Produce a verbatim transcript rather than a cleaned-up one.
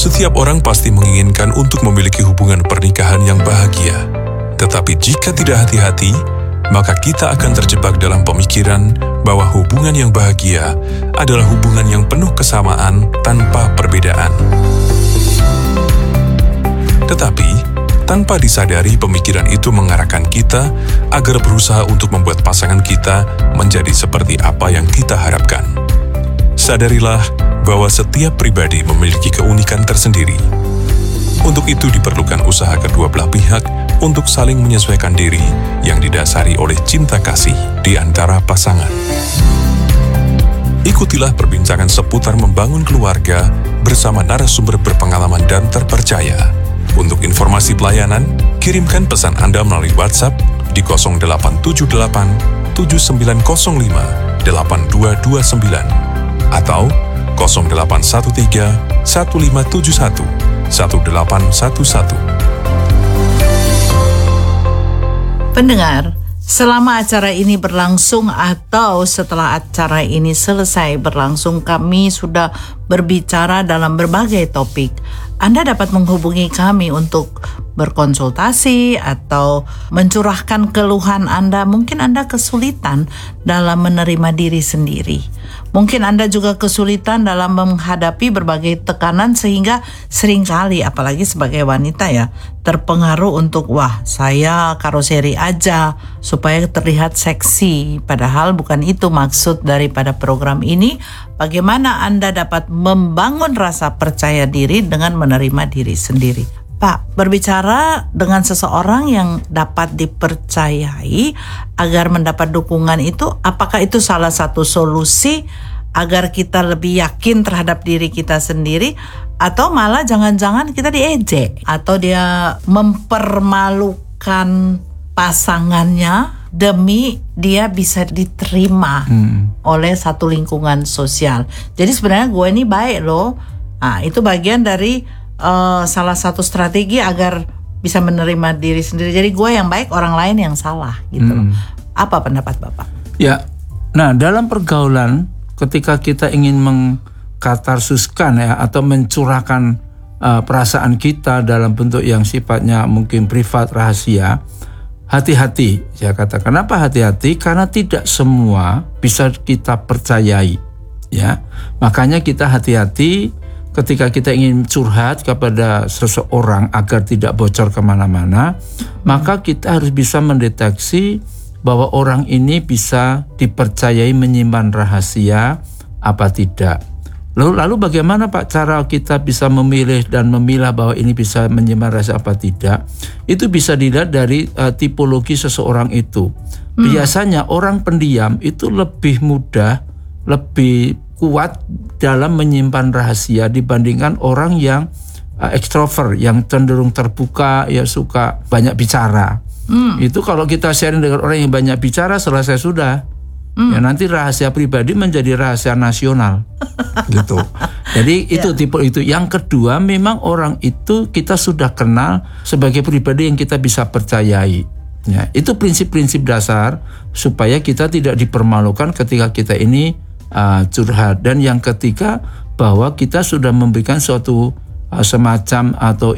Setiap orang pasti menginginkan untuk memiliki hubungan pernikahan yang bahagia. Tetapi jika tidak hati-hati, maka kita akan terjebak dalam pemikiran bahwa hubungan yang bahagia adalah hubungan yang penuh kesamaan tanpa perbedaan. Tetapi, tanpa disadari pemikiran itu mengarahkan kita agar berusaha untuk membuat pasangan kita menjadi seperti apa yang kita harapkan. Sadarilah bahwa setiap pribadi memiliki keunikan tersendiri. Untuk itu diperlukan usaha kedua belah pihak untuk saling menyesuaikan diri yang didasari oleh cinta kasih di antara pasangan. Ikutilah perbincangan seputar membangun keluarga bersama narasumber berpengalaman dan terpercaya. Untuk informasi pelayanan, kirimkan pesan Anda melalui WhatsApp di nol delapan tujuh delapan tujuh sembilan nol lima delapan dua dua sembilan atau nol delapan satu tiga satu lima tujuh satu satu delapan satu satu. Pendengar, selama acara ini berlangsung atau setelah acara ini selesai berlangsung, kami sudah berbicara dalam berbagai topik. Anda dapat menghubungi kami untuk berkonsultasi atau mencurahkan keluhan Anda. Mungkin Anda kesulitan dalam menerima diri sendiri. Mungkin Anda juga kesulitan dalam menghadapi berbagai tekanan sehingga seringkali, apalagi sebagai wanita ya, terpengaruh untuk wah saya karoseri aja supaya terlihat seksi. Padahal bukan itu maksud daripada program ini. Bagaimana Anda dapat membangun rasa percaya diri dengan menerima diri sendiri. Pak, berbicara dengan seseorang yang dapat dipercayai agar mendapat dukungan itu, apakah itu salah satu solusi agar kita lebih yakin terhadap diri kita sendiri, atau malah jangan-jangan kita diejek atau dia mempermalukan pasangannya demi dia bisa diterima hmm. oleh satu lingkungan sosial. Jadi sebenarnya gue ini baik loh. Nah, itu bagian dari Uh, salah satu strategi agar bisa menerima diri sendiri. Jadi gue yang baik, orang lain yang salah gitu loh. Hmm. Apa pendapat Bapak? Ya, nah dalam pergaulan ketika kita ingin mengkatarsuskan ya atau mencurahkan uh, perasaan kita dalam bentuk yang sifatnya mungkin privat, rahasia, hati-hati. Saya katakan kenapa hati-hati? Karena tidak semua bisa kita percayai. Ya, makanya kita hati-hati ketika kita ingin curhat kepada seseorang agar tidak bocor kemana-mana, maka kita harus bisa mendeteksi bahwa orang ini bisa dipercayai menyimpan rahasia apa tidak. Lalu, lalu bagaimana Pak cara kita bisa memilih dan memilah bahwa ini bisa menyimpan rahasia apa tidak? Itu bisa dilihat dari uh, tipologi seseorang itu. Hmm. Biasanya orang pendiam itu lebih mudah, lebih kuat dalam menyimpan rahasia dibandingkan orang yang uh, ekstrovert, yang cenderung terbuka, ya suka banyak bicara. Mm. Itu kalau kita sharing dengan orang yang banyak bicara, selesai sudah. Mm. Ya nanti rahasia pribadi menjadi rahasia nasional. Gitu. Jadi itu yeah. tipe itu. Yang kedua, memang orang itu kita sudah kenal sebagai pribadi yang kita bisa percayai. Ya, itu prinsip-prinsip dasar supaya kita tidak dipermalukan ketika kita ini Uh, curhat. Dan yang ketiga, bahwa kita sudah memberikan suatu uh, semacam atau